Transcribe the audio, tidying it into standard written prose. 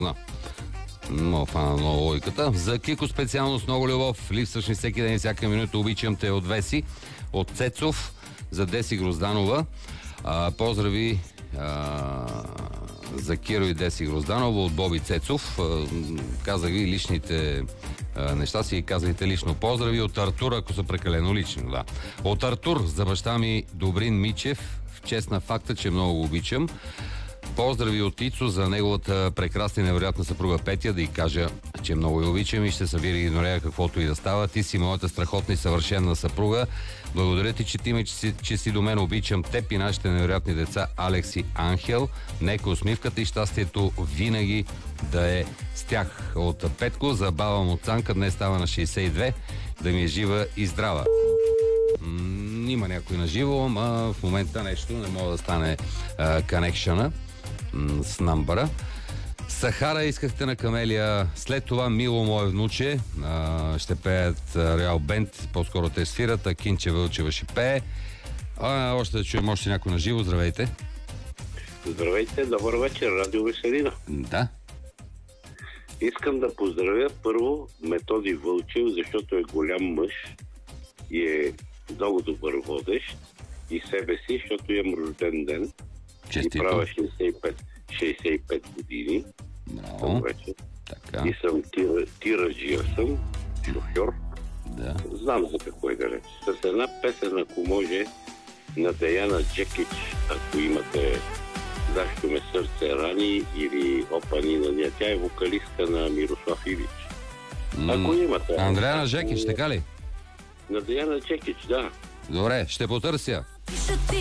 Много фана на логиката. За Кико специално с много любов. Липсваш ми всеки ден и всяка минута. Обичам те от Веси. От Цецов. За Деси Грозданова. Поздрави за Киро и Деси Грозданова от Боби Цецов. Казах ви личните неща си и казахте лично поздрави. От Артур, ако са прекалено лично, да. От Артур за баща ми Добрин Мичев. В чест на факта, че много го обичам. Поздрави от Ицо за неговата прекрасна и невероятна съпруга Петя, да й кажа, че много я обичам и ще се винаги игнорира каквото и да става. Ти си моята страхотна и съвършена съпруга. Благодаря ти, че ти ме, че си до мен. Обичам теб и нашите невероятни деца Алекс и Анхел. Нека усмивката и щастието винаги да е с тях. От Петко за баба му Цанка, днес става на 62. Да ми е жива и здрава. Има някой на живо, ама в момента нещо не мога да стане конекшъна с намбъра. Сахара искахте на Камелия. След това Мило мое внуче. Ще пеят Реал Бенд. По-скоро те свират, а Кинче Вълчева ще пее. Още да чуем още някой на живо. Здравейте. Здравейте, добър вечер, Радио Веселина. Да. Искам да поздравя първо Методи Вълчев, защото е голям мъж и е много добър водещ, и себе си, защото имам рожден ден. Честито. И правя 65 години. Браво. Така. И съм тираджия съм, шофьор. Да. Знам за какво е да реч. С една песен, ако може, на Деяна Джекич, ако имате "Защо ме сърце рани" или "Опани на нея". Тя е вокалистка на Мирослав Ивич. Ако имате... Андреана Жекич, така ли? На Деяна Джекич, да. Добре, ще потърся.